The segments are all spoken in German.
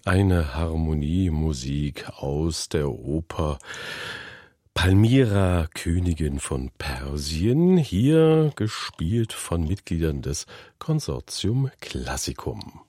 Eine Harmoniemusik aus der Oper Palmira, Königin von Persien, hier gespielt von Mitgliedern des Consortium Classicum.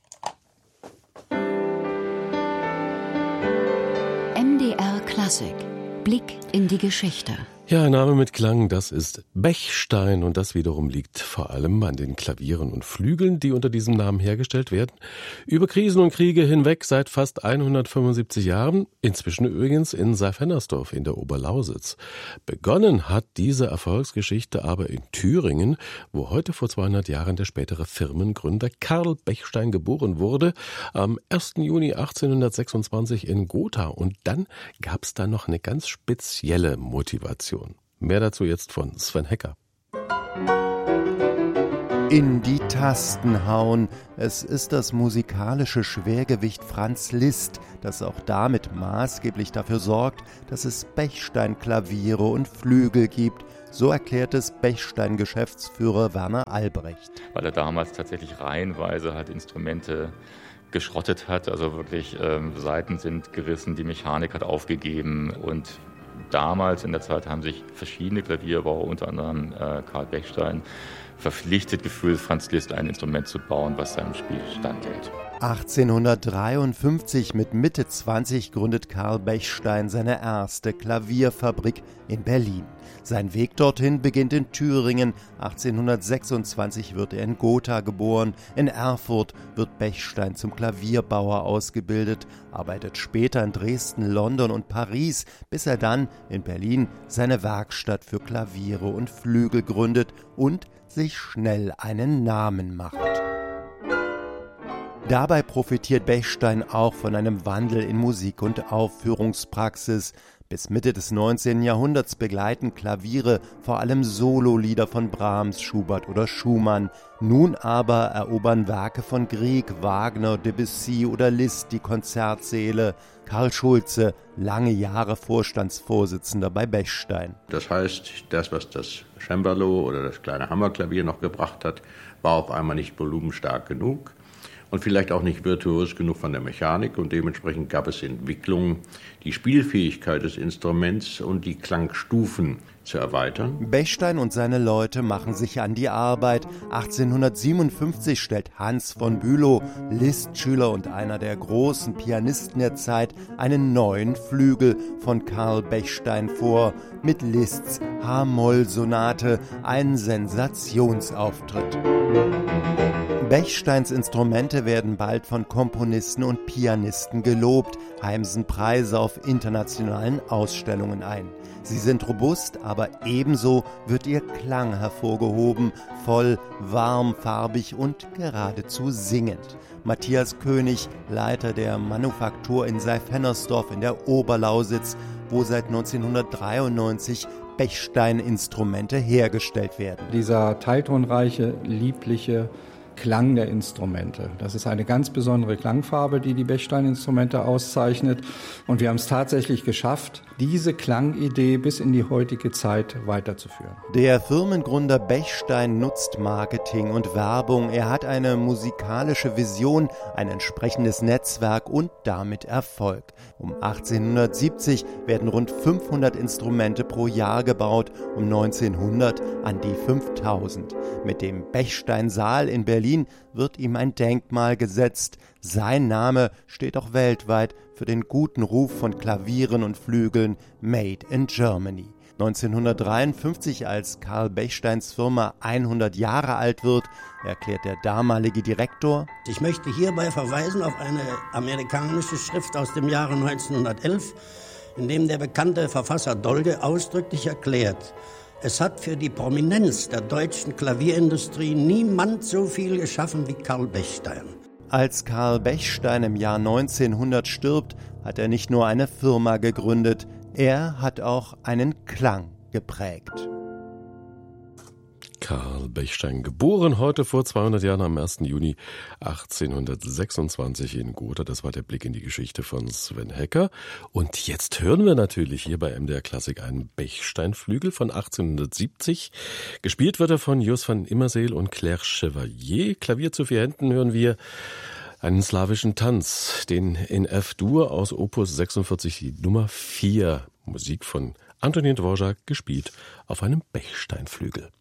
MDR Klassik. Blick in die Geschichte. Ja, ein Name mit Klang, das ist Bechstein und das wiederum liegt vor allem an den Klavieren und Flügeln, die unter diesem Namen hergestellt werden. Über Krisen und Kriege hinweg seit fast 175 Jahren, inzwischen übrigens in Seyfennersdorf in der Oberlausitz. Begonnen hat diese Erfolgsgeschichte aber in Thüringen, wo heute vor 200 Jahren der spätere Firmengründer Karl Bechstein geboren wurde, am 1. Juni 1826 in Gotha. Und dann gab es da noch eine ganz spezielle Motivation. Mehr dazu jetzt von Sven Hecker. In die Tasten hauen. Es ist das musikalische Schwergewicht Franz Liszt, das auch damit maßgeblich dafür sorgt, dass es Bechstein-Klaviere und Flügel gibt. So erklärt es Bechstein-Geschäftsführer Werner Albrecht. Weil er damals tatsächlich reihenweise Instrumente geschrottet hat, also wirklich Saiten sind gerissen, die Mechanik hat aufgegeben und damals in der Zeit haben sich verschiedene Klavierbauer, unter anderem Karl Bechstein, verpflichtet gefühlt, Franz Liszt ein Instrument zu bauen, was seinem Spiel standhält. 1853 mit Mitte 20 gründet Karl Bechstein seine erste Klavierfabrik in Berlin. Sein Weg dorthin beginnt in Thüringen. 1826 wird er in Gotha geboren. In Erfurt wird Bechstein zum Klavierbauer ausgebildet, arbeitet später in Dresden, London und Paris, bis er dann in Berlin seine Werkstatt für Klaviere und Flügel gründet und sich schnell einen Namen macht. Dabei profitiert Bechstein auch von einem Wandel in Musik- und Aufführungspraxis. Bis Mitte des 19. Jahrhunderts begleiten Klaviere vor allem Sololieder von Brahms, Schubert oder Schumann. Nun aber erobern Werke von Grieg, Wagner, Debussy oder Liszt die Konzertsäle. Karl Schulze, lange Jahre Vorstandsvorsitzender bei Bechstein. Das heißt, das, was das Cembalo oder das kleine Hammerklavier noch gebracht hat, war auf einmal nicht volumenstark genug. Und vielleicht auch nicht virtuos genug von der Mechanik und dementsprechend gab es Entwicklungen, die Spielfähigkeit des Instruments und die Klangstufen zu erweitern. Bechstein und seine Leute machen sich an die Arbeit. 1857 stellt Hans von Bülow, Liszt-Schüler und einer der großen Pianisten der Zeit, einen neuen Flügel von Karl Bechstein vor. Mit Liszts H-Moll-Sonate, ein Sensationsauftritt. Bechsteins Instrumente werden bald von Komponisten und Pianisten gelobt, heimsen Preise auf internationalen Ausstellungen ein. Sie sind robust, aber ebenso wird ihr Klang hervorgehoben, voll, warm, farbig und geradezu singend. Matthias König, Leiter der Manufaktur in Seyfennersdorf in der Oberlausitz, wo seit 1993 Bechstein-Instrumente hergestellt werden. Dieser teiltonreiche, liebliche Klang der Instrumente. Das ist eine ganz besondere Klangfarbe, die die Bechstein-Instrumente auszeichnet. Und wir haben es tatsächlich geschafft, diese Klangidee bis in die heutige Zeit weiterzuführen. Der Firmengründer Bechstein nutzt Marketing und Werbung. Er hat eine musikalische Vision, ein entsprechendes Netzwerk und damit Erfolg. Um 1870 werden rund 500 Instrumente pro Jahr gebaut, um 1900 an die 5000. Mit dem Bechstein-Saal in Berlin wird ihm ein Denkmal gesetzt. Sein Name steht auch weltweit für den guten Ruf von Klavieren und Flügeln Made in Germany. 1953, als Karl Bechsteins Firma 100 Jahre alt wird, erklärt der damalige Direktor: Ich möchte hierbei verweisen auf eine amerikanische Schrift aus dem Jahre 1911, in dem der bekannte Verfasser Dolge ausdrücklich erklärt, es hat für die Prominenz der deutschen Klavierindustrie niemand so viel geschaffen wie Karl Bechstein. Als Karl Bechstein im Jahr 1900 stirbt, hat er nicht nur eine Firma gegründet, er hat auch einen Klang geprägt. Karl Bechstein, geboren heute vor 200 Jahren am 1. Juni 1826 in Gotha. Das war der Blick in die Geschichte von Sven Hecker. Und jetzt hören wir natürlich hier bei MDR Klassik einen Bechstein-Flügel von 1870. Gespielt wird er von Jos van Immerseel und Claire Chevalier. Klavier zu 4 Händen hören wir Einen slawischen Tanz, den in F-Dur aus Opus 46, die Nummer 4, Musik von Antonin Dvorak, gespielt auf einem Bechsteinflügel.